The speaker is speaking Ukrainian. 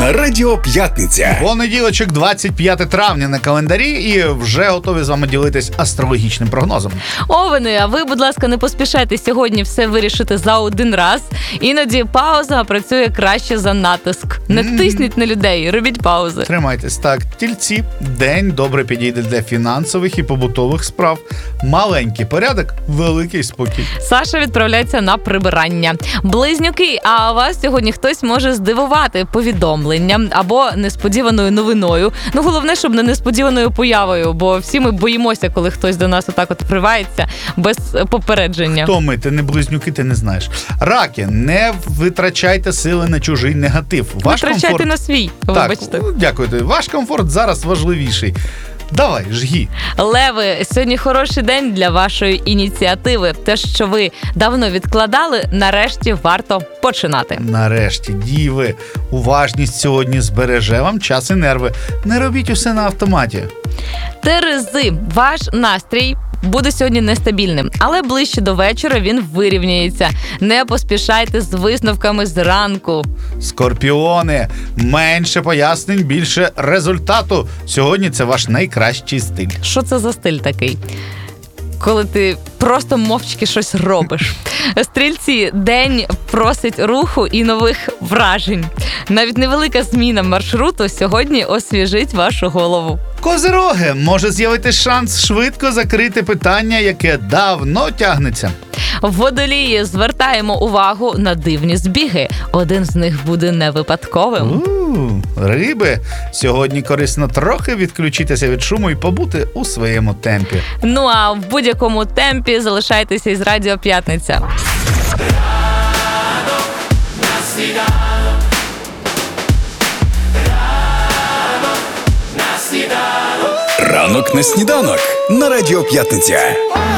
на Радіо П'ятниця. Понеділочок, 25 травня на календарі, і вже готові з вами ділитись астрологічним прогнозом. Овени, а ви, будь ласка, не поспішайте сьогодні все вирішити за один раз. Іноді пауза працює краще за натиск. Не тисніть на людей, робіть паузи. Тримайтесь. Так, тільці, день добре підійде для фінансових і побутових справ. Маленький порядок, великий спокій. Саша відправляється на прибирання. Близнюки, а вас сьогодні хтось може здивувати повідомленням або несподіваною новиною. Ну, головне, щоб не несподіваною появою, бо всі ми боїмося, коли хтось до нас отак от вривається без попередження. Хто ми? Ти не близнюки, ти не знаєш. Раки, не витрачайте сили на чужий негатив. Витрачайте на свій, вибачте. Так, дякую тобі. Ваш комфорт зараз важливіший. Давай, жги. Леви, сьогодні хороший день для вашої ініціативи. Те, що ви давно відкладали, нарешті варто починати. Нарешті, діви, уважність сьогодні збереже вам час і нерви. Не робіть усе на автоматі. Терези, ваш настрій буде сьогодні нестабільним, але ближче до вечора він вирівняється. Не поспішайте з висновками зранку. Скорпіони, менше пояснень, більше результату. Сьогодні це ваш найкращий стиль. Що це за стиль такий? Коли ти просто мовчки щось робиш. Стрільці, день просить руху і нових вражень. Навіть невелика зміна маршруту сьогодні освіжить вашу голову. Козироги, може з'явитись шанс швидко закрити питання, яке давно тягнеться. Водолії, звертаємо увагу на дивні збіги. Один з них буде не випадковим. Риби, сьогодні корисно трохи відключитися від шуму і побути у своєму темпі. Ну а в будь-якому темпі залишайтеся із Радіо П'ятниця. Ранок на сніданок на Радіо П'ятниця.